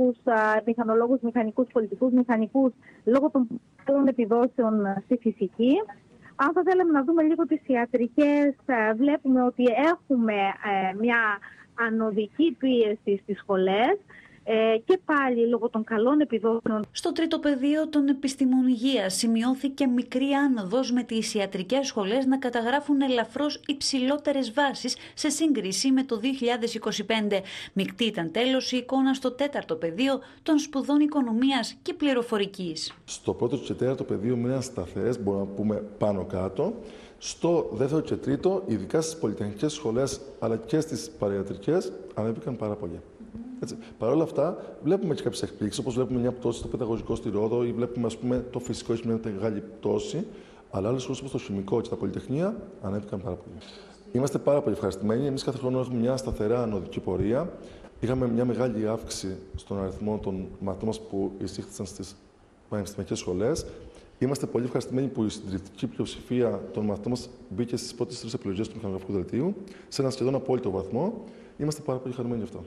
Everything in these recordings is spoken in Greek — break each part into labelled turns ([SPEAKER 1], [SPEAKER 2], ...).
[SPEAKER 1] τους μηχανολόγους, μηχανικούς, πολιτικούς μηχανικούς, λόγω των πολλών επιδόσεων στη φυσική. Αν θα θέλαμε να δούμε λίγο τις ιατρικές, βλέπουμε ότι έχουμε μια ανωδική πίεση στις σχολές. Και πάλι λόγω των καλών επιδόσεων.
[SPEAKER 2] Στο τρίτο πεδίο των επιστημών υγείας σημειώθηκε μικρή άνοδος, με τις ιατρικές σχολές να καταγράφουν ελαφρώς υψηλότερες βάσεις σε σύγκριση με το 2025. Μεικτή ήταν τέλος η εικόνα στο τέταρτο πεδίο των σπουδών οικονομίας και πληροφορικής.
[SPEAKER 3] Στο πρώτο και τέταρτο πεδίο μείναν σταθερές, μπορούμε να πούμε πάνω κάτω. Στο δεύτερο και τρίτο, ειδικά στις πολυτεχνικές σχολές αλλά και στις παραϊατρικές, ανέβηκαν πάρα πολύ. Παρ' όλα αυτά, βλέπουμε και κάποιες εκπλήξεις, όπως βλέπουμε μια πτώση στο παιδαγωγικό στη Ρόδο ή βλέπουμε, ας πούμε, το φυσικό έχει μια μεγάλη πτώση. Αλλά άλλες σχολές όπως το χημικό και τα πολυτεχνία ανέβηκαν πάρα πολύ. Είμαστε πάρα πολύ ευχαριστημένοι. Εμείς κάθε χρόνο έχουμε μια σταθερά ανωδική πορεία. Είχαμε μια μεγάλη αύξηση στον αριθμό των μαθητών μας που εισήχθησαν στις πανεπιστημιακές σχολές. Είμαστε πολύ ευχαριστημένοι που η συντριπτική πλειοψηφία των μαθητών μας μπήκε στις πρώτες 3 επιλογές του μηχανογραφικού δελτίου σε ένα σχεδόν απόλυτο βαθμό. Είμαστε πάρα πολύ χαρούμενοι γι' αυτό.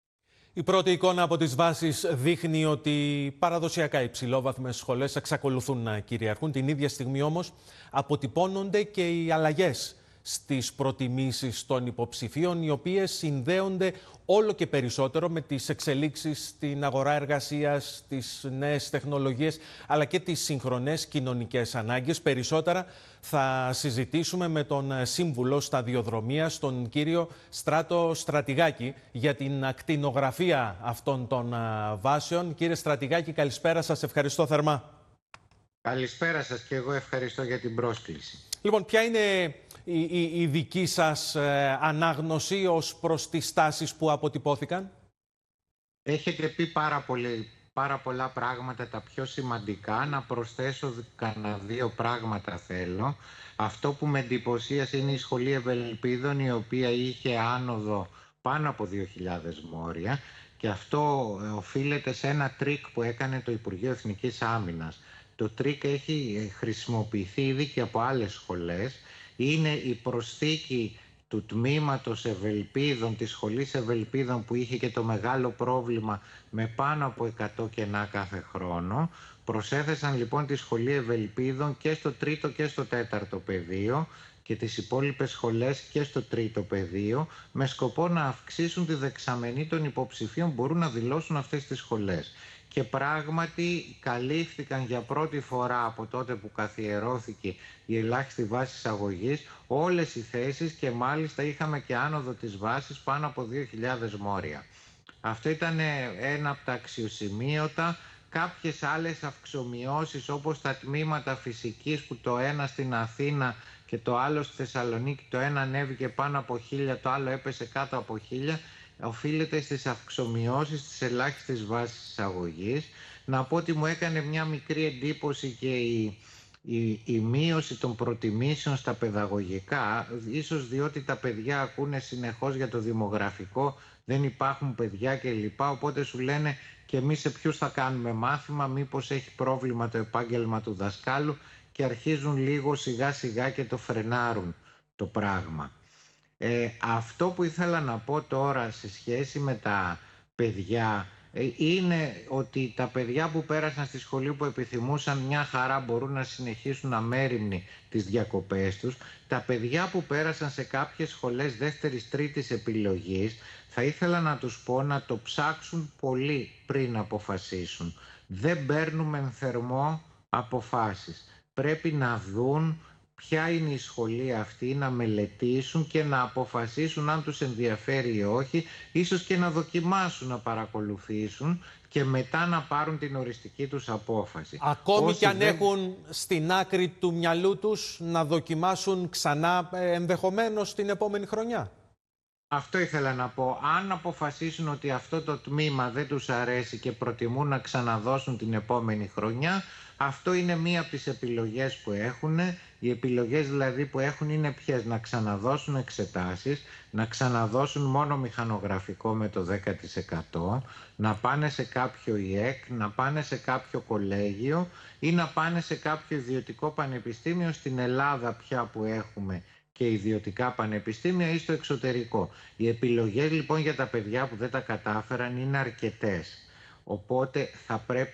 [SPEAKER 4] Η πρώτη εικόνα από τις βάσεις δείχνει ότι παραδοσιακά υψηλόβαθμες σχολές εξακολουθούν να κυριαρχούν. Την ίδια στιγμή όμως αποτυπώνονται και οι αλλαγές στις προτιμήσεις των υποψηφίων, οι οποίες συνδέονται όλο και περισσότερο με τις εξελίξεις στην αγορά εργασίας, τις νέες τεχνολογίες, αλλά και τις σύγχρονες κοινωνικές ανάγκες. Περισσότερα θα συζητήσουμε με τον σύμβουλο σταδιοδρομίας, τον κύριο Στράτο Στρατηγάκη, για την ακτινογραφία αυτών των βάσεων. Κύριε Στρατηγάκη, καλησπέρα σας. Ευχαριστώ θερμά.
[SPEAKER 5] Καλησπέρα σας και εγώ ευχαριστώ για την πρόσκληση.
[SPEAKER 4] Λοιπόν, ποια είναι η δική σας ανάγνωση ως προς τις τάσεις που αποτυπώθηκαν?
[SPEAKER 5] Έχετε πει πάρα πολλά πράγματα, τα πιο σημαντικά. Να προσθέσω κανένα 2 πράγματα θέλω. Αυτό που με εντυπωσίασε είναι η Σχολή Ευελπίδων, η οποία είχε άνοδο πάνω από 2.000 μόρια, και αυτό οφείλεται σε ένα τρίκ που έκανε το Υπουργείο Εθνικής Άμυνας. Το τρίκ έχει χρησιμοποιηθεί ήδη και από άλλες σχολές. Είναι η προσθήκη του τμήματος Ευελπίδων, της σχολής Ευελπίδων, που είχε και το μεγάλο πρόβλημα με πάνω από 100 κενά κάθε χρόνο. Προσέθεσαν λοιπόν τη σχολή Ευελπίδων και στο τρίτο και στο τέταρτο πεδίο και τις υπόλοιπες σχολές και στο τρίτο πεδίο, με σκοπό να αυξήσουν τη δεξαμενή των υποψηφίων που μπορούν να δηλώσουν αυτές τις σχολές. Και πράγματι καλύφθηκαν για πρώτη φορά από τότε που καθιερώθηκε η ελάχιστη βάση εισαγωγής όλες οι θέσεις, και μάλιστα είχαμε και άνοδο της βάσης πάνω από 2.000 μόρια. Αυτό ήταν ένα από τα αξιοσημείωτα. Κάποιες άλλες αυξομοιώσεις, όπως τα τμήματα φυσικής, που το ένα στην Αθήνα και το άλλο στη Θεσσαλονίκη, το ένα ανέβηκε πάνω από 1.000, το άλλο έπεσε κάτω από 1.000, οφείλεται στις αυξομοιώσεις της ελάχιστης βάσης εισαγωγής. Να πω ότι μου έκανε μια μικρή εντύπωση και η μείωση των προτιμήσεων στα παιδαγωγικά, ίσως διότι τα παιδιά ακούνε συνεχώς για το δημογραφικό, δεν υπάρχουν παιδιά κλπ. Οπότε σου λένε και εμείς σε ποιους θα κάνουμε μάθημα, μήπως έχει πρόβλημα το επάγγελμα του δασκάλου, και αρχίζουν λίγο σιγά σιγά και το φρενάρουν το πράγμα. Αυτό που ήθελα να πω τώρα σε σχέση με τα παιδιά είναι ότι τα παιδιά που πέρασαν στη σχολή που επιθυμούσαν, μια χαρά μπορούν να συνεχίσουν αμέριμνοι τις διακοπές τους. Τα παιδιά που πέρασαν σε κάποιες σχολές δεύτερης, τρίτης επιλογής, θα ήθελα να τους πω να το ψάξουν πολύ πριν αποφασίσουν. Δεν παίρνουμε εν θερμό αποφάσεις. Πρέπει να δουν ποια είναι η σχολή αυτή, να μελετήσουν και να αποφασίσουν αν τους ενδιαφέρει ή όχι, ίσως και να δοκιμάσουν να παρακολουθήσουν και μετά να πάρουν την οριστική τους απόφαση.
[SPEAKER 4] Ακόμη και αν έχουν στην άκρη του μυαλού τους να δοκιμάσουν ξανά ενδεχομένως την επόμενη χρονιά.
[SPEAKER 5] Αυτό ήθελα να πω. Αν αποφασίσουν ότι αυτό το τμήμα δεν τους αρέσει και προτιμούν να ξαναδώσουν την επόμενη χρονιά, αυτό είναι μία από τις επιλογές που έχουν. Οι επιλογές δηλαδή που έχουν είναι ποιες? Να ξαναδώσουν εξετάσεις, να ξαναδώσουν μόνο μηχανογραφικό με το 10%, να πάνε σε κάποιο ΙΕΚ, να πάνε σε κάποιο κολέγιο ή να πάνε σε κάποιο ιδιωτικό πανεπιστήμιο στην Ελλάδα πια που έχουμε και ιδιωτικά πανεπιστήμια, ή στο εξωτερικό. Οι επιλογές λοιπόν για τα παιδιά που δεν τα κατάφεραν είναι αρκετές. Οπότε θα πρέπει